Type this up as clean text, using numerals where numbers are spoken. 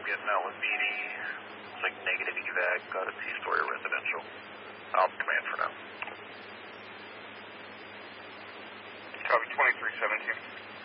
getting out with BD. It's like negative evac, got a T-story residential. I'll command for now. Copy 2317.